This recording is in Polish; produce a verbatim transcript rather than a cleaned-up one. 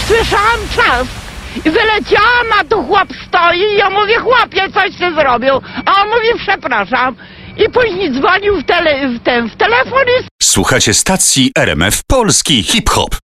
słyszałam trzask i wyleciałam, a tu chłop stoi i ja mówię, chłopie, coś ty zrobił, a on mówi, przepraszam. I później dzwonił w, tele, w, ten, w telefon i... Słuchacie stacji R M F Polski Hip Hop.